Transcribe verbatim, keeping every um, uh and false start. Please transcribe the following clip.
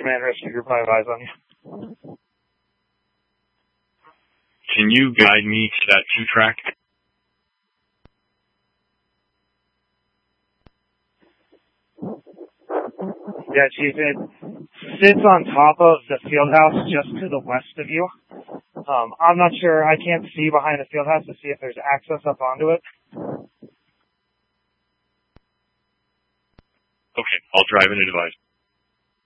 Command Rescue Group, I have eyes on you. Can you guide me to that two-track? Yeah, Chief, it sits on top of the field house just to the west of you. Um, I'm not sure. I can't see behind the field house to see if there's access up onto it. Okay, I'll drive and advise.